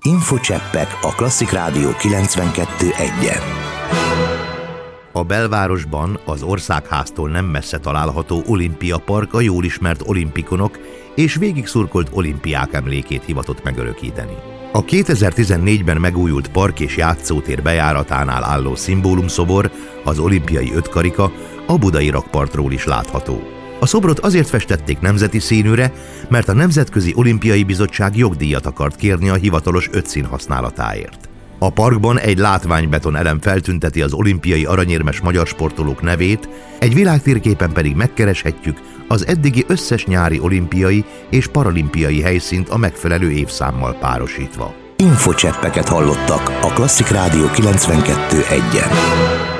Infocseppek a Klasszik Rádió 92.1-en. A belvárosban, az Országháztól nem messze található Olimpia Park a jól ismert olimpikonok és végigszurkolt olimpiák emlékét hivatott megörökíteni. A 2014-ben megújult park és játszótér bejáratánál álló szimbólumszobor, az olimpiai ötkarika, a budai rakpartról is látható. A szobrot azért festették nemzeti színűre, mert a Nemzetközi Olimpiai Bizottság jogdíjat akart kérni a hivatalos ötszín használatáért. A parkban egy látványbeton elem feltünteti az olimpiai aranyérmes magyar sportolók nevét, egy világtérképen pedig megkereshetjük az eddigi összes nyári olimpiai és paralimpiai helyszínt a megfelelő évszámmal párosítva. Infocseppeket hallottak a Klasszik Rádió 92.1-en.